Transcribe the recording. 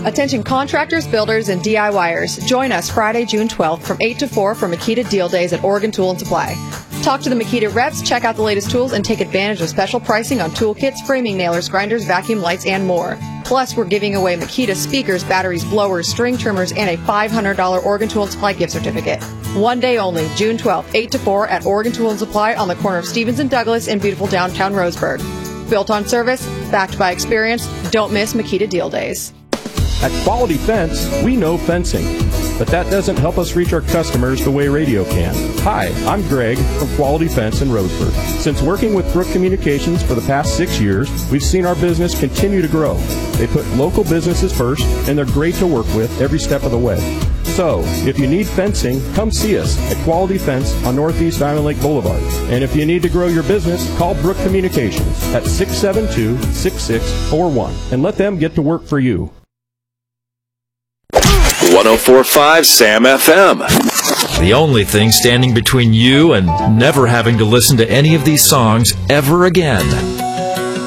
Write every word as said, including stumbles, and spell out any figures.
Attention contractors, builders, and DIYers. Join us Friday, June twelfth from eight to four for Makita Deal Days at Oregon Tool and Supply. Talk to the Makita reps, check out the latest tools, and take advantage of special pricing on toolkits, framing nailers, grinders, vacuum lights, and more. Plus, we're giving away Makita speakers, batteries, blowers, string trimmers, and a five hundred dollars Oregon Tool and Supply gift certificate. One day only, June twelfth, eight to four at Oregon Tool and Supply on the corner of Stevens and Douglas in beautiful downtown Roseburg. Built on service, backed by experience. Don't miss Makita Deal Days. At Quality Fence, we know fencing, but that doesn't help us reach our customers the way radio can. Hi, I'm Greg from Quality Fence in Roseburg. Since working with Brook Communications for the past six years, we've seen our business continue to grow. They put local businesses first, and they're great to work with every step of the way. So, if you need fencing, come see us at Quality Fence on Northeast Island Lake Boulevard. And if you need to grow your business, call Brook Communications at six seven two, six six four one and let them get to work for you. one oh four point five Sam F M. The only thing standing between you and never having to listen to any of these songs ever again.